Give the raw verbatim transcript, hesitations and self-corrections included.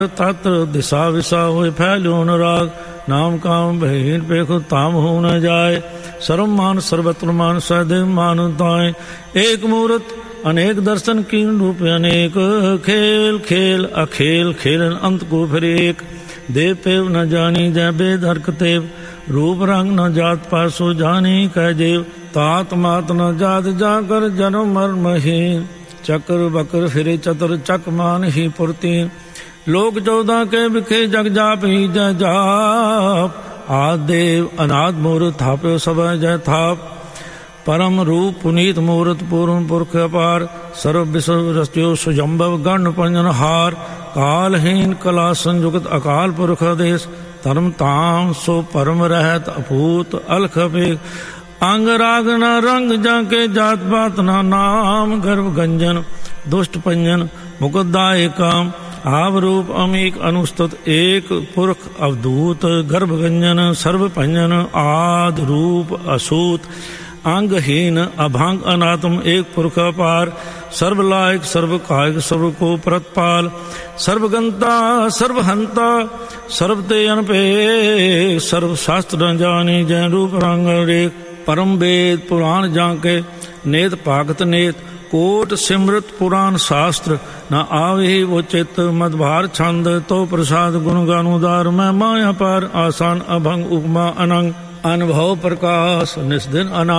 तत्र दिशा विसा होए फैल्यो न राग, नाम काम भयहीन पेख ताम हो न जाए। सर्व मान सर्वत्र मान सदैव मान ताए, एक मूर्त अनेक दर्शन कीन रूप अनेक। खेल खेल अखेल खेलन अंत को फिर एक, देव पेव न जानी जय बेद हरक तेव। रूप रंग न जात पासो जानी कह जेव, तात मात न जात जाकर जन्म मर महीन। चक्र बकर फिरे चतर चक मान ही पुरती, लोक चौदह के बिखे जग जाप ही जय जाप। आदेव अनाद मूर्त थाप्यो सब जय थाप, परम रूप पुनीत मूर्त पूर्ण पुरख अपार। सर्व विश्व रस्यो सुजम्भव गण पंजन हार, कालहीन कला संयुक्त अकाल पुरख आदेश। धर्म ताम सो परम रहत अपूत अलख अपेख, अंग राग न रंग जाके जात पात न नाम। गर्भ गंजन दुष्ट पंजन मुकुदाय काम, आव रूप अमीक अनुस्तुत एक पुरख अवधूत। गर्भ गंजन सर्व पंजन आद रूप असूत, अंगहीन अभंग अनात्म एक पुरख अपार। सर्व लायक सर्व कायक सर्व को प्रतपाल, सर्वगंता सर्वहंता सर्व ते अनपे। सर्व शास्त्र न जानी जय रूप रंग रेख, परम वेद पुराण जाके नेत पाकत नेत। कोट सिमृत पुराण शास्त्र न आवे वो चित्त, मदभार छंद तो प्रसाद गुण गानुदार। मैं माया पार आसान अभंग उपमा अनंग, अनुभव प्रकाश निस्दिन अना।